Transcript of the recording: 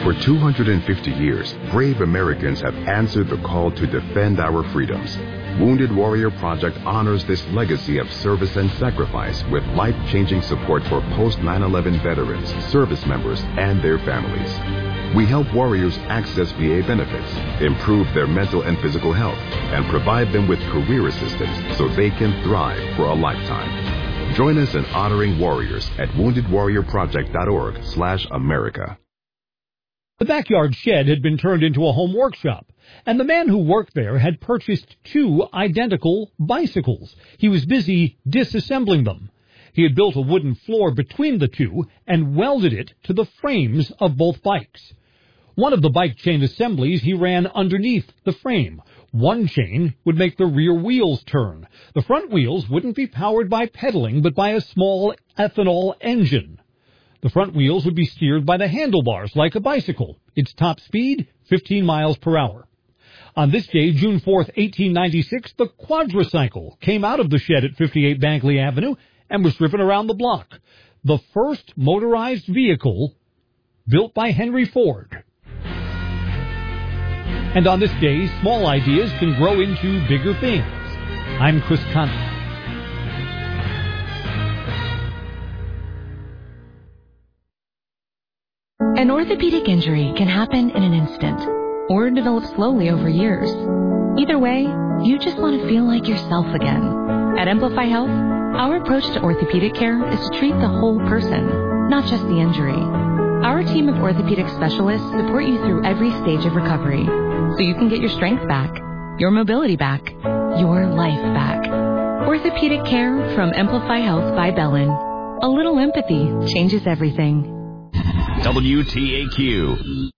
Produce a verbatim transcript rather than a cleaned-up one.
For two hundred fifty years, brave Americans have answered the call to defend our freedoms. Wounded Warrior Project honors this legacy of service and sacrifice with life-changing support for post nine eleven veterans, service members, and their families. We help warriors access V A benefits, improve their mental and physical health, and provide them with career assistance so they can thrive for a lifetime. Join us in honoring warriors at wounded warrior project dot org slash America. The backyard shed had been turned into a home workshop, and the man who worked there had purchased two identical bicycles. He was busy disassembling them. He had built a wooden floor between the two and welded it to the frames of both bikes. One of the bike chain assemblies he ran underneath the frame. One chain would make the rear wheels turn. The front wheels wouldn't be powered by pedaling, but by a small ethanol engine. The front wheels would be steered by the handlebars like a bicycle. Its top speed, fifteen miles per hour. On this day, June fourth, eighteen ninety-six, the quadricycle came out of the shed at fifty-eight Bankley Avenue and was driven around the block. The first motorized vehicle built by Henry Ford. And on this day, small ideas can grow into bigger things. I'm Chris Conley. An orthopedic injury can happen in an instant or develop slowly over years. Either way, you just want to feel like yourself again. At Amplify Health, our approach to orthopedic care is to treat the whole person, not just the injury. Our team of orthopedic specialists support you through every stage of recovery so you can get your strength back, your mobility back, your life back. Orthopedic care from Amplify Health by Bellin. A little empathy changes everything. W T A Q.